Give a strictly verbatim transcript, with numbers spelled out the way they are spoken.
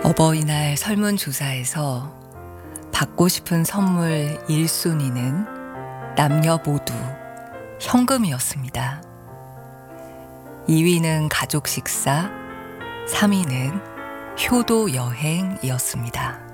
어버이날 설문조사에서 받고 싶은 선물 일 순위는 남녀 모두 현금이었습니다. 이 위는 가족 식사, 삼 위는 효도 여행이었습니다.